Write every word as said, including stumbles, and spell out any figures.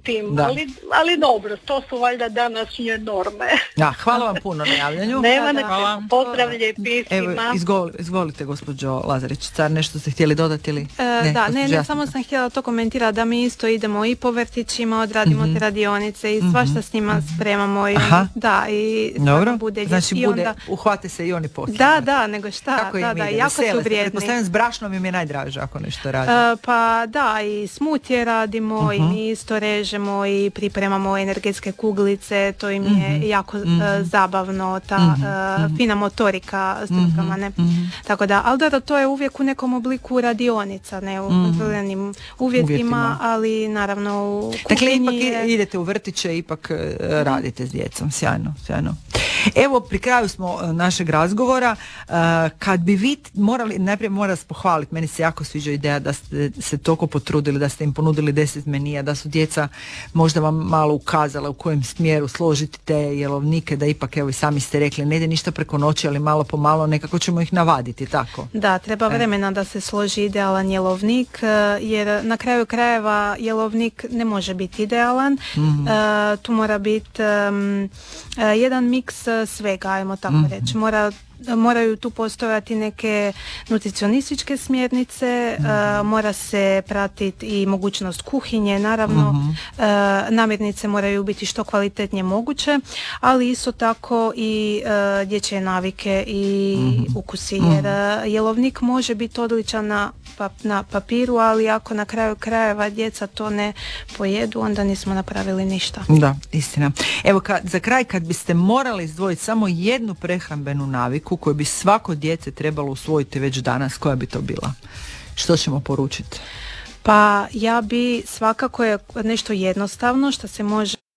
tim, Da. ali, ali dobro, to su valjda današnje norme. Ja, hvala vam puno na javljanju. Nema Da, ne da. pozdrav lijepicima. Evo, izgol, izvolite gospođo Lazarić, car, nešto ste htjeli dodati ili? E, da, ne, gospođo ne, Jasmina. samo sam htjela to komentirati da mi isto idemo i po vrtićima, odradimo Mhm. te radionice i svašta s njima spremamo i Aha. da, i Dobro, stvarno bude znači i bude, onda, uhvate se i oni poslije. da, da, nego šta, Kako im da, da, ide? jako Vesele su se. vrijedni. Pretpostavljam s brašnom im je najdraže ako nešto radi. E, pa da, i smutije radimo i Mhm. mi isto režemo i pripremamo energetske kuglice, to im je Mhm. jako e, Mhm. zabavno, ta Mhm. e, Mhm. fina motorika s rukama, ne? Mhm. Tako da, ali da, to je uvijek u nekom obliku radionica, ne u Mhm. kontroliranim uvjetima, Uvjetima. ali naravno u kuhinji Dakle, ipak je- i- idete u vrtiće, ipak e, radite s djecom. Sjajno, sjajno. Evo, pri kraju smo e, našeg razgovora. E, kad bi vi t- morali, najprije moram vas pohvaliti, meni se jako sviđa ideja da ste se toliko potrudili, da ste im ponudili deset menija, da su djeca možda vam malo ukazala u kojem smjeru složiti te jelovnike, da ipak, evo i sami ste rekli, ne ide ništa preko noći, ali malo po malo nekako ćemo ih navaditi, tako? Da, treba vremena da se složi idealan jelovnik, e, jer na kraju krajeva jelovnik ne može biti idealan. Mhm. E, tu mora biti em, e, jedan miks e, svega, ajmo tako Mhm. reći. Mora moraju tu postojati neke nutricionističke smjernice, e, mora se pratiti i mogućnost kuhinje, naravno Mhm. e, namirnice moraju biti što kvalitetnije moguće, ali isto tako i e, dječje navike i ukusi, jer e, jelovnik može biti odličan na, pa- na papiru, ali ako na kraju krajeva djeca to ne pojedu, onda nismo napravili ništa. Da, istina. Evo, ka, za kraj, kad biste morali izdvojiti samo jednu prehrambenu naviku koju bi svako dijete trebalo usvojiti već danas, koja bi to bila? Što ćemo poručiti? Pa ja bi svakako je nešto jednostavno što se može